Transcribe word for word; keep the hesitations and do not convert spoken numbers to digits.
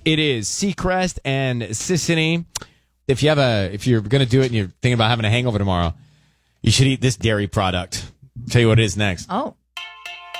It is Seacrest and Sisanie. If you have a, if you're going to do it and you're thinking about having a hangover tomorrow, you should eat this dairy product. I'll tell you what it is next. Oh.